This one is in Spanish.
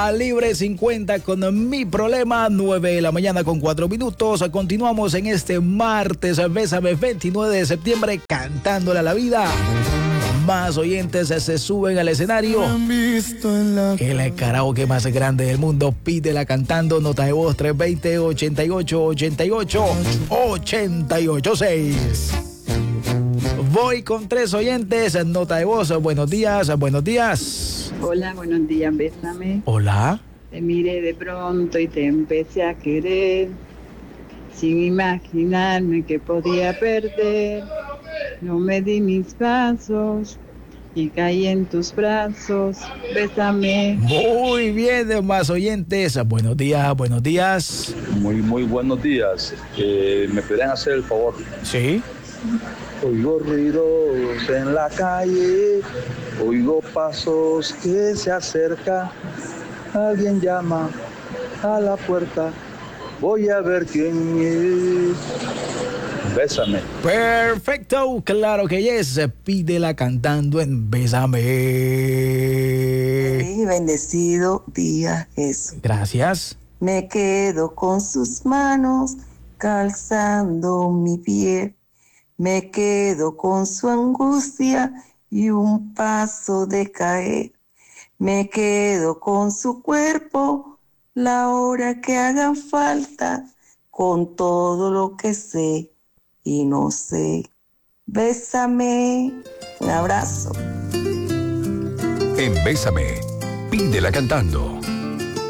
A Libre 50 con Mi Problema, 9 de la mañana con 4 minutos. Continuamos en este martes, Bésame, 29 de septiembre, cantándole a la vida. Más oyentes se suben al escenario. El karaoke más grande del mundo, pídela cantando. Nota de voz 320-88-88-886. Voy con 3 oyentes. Nota de voz. Buenos días, buenos días. Hola, buenos días, bésame. Hola. Te miré de pronto y te empecé a querer, sin imaginarme que podía perder. No me di mis pasos y caí en tus brazos, bésame. Muy bien, más oyentes. Buenos días, buenos días. Muy buenos días. ¿Me podrían hacer el favor? Sí. Oigo ruidos en la calle, oigo pasos que se acerca, alguien llama a la puerta, voy a ver quién es. Bésame. Perfecto, claro que yes. Pídela cantando en Bésame. Y bendecido día es. Gracias. Me quedo con sus manos calzando mi piel. Me quedo con su angustia y un paso de caer. Me quedo con su cuerpo la hora que haga falta, con todo lo que sé y no sé. Bésame. Un abrazo. En Bésame, pídela cantando.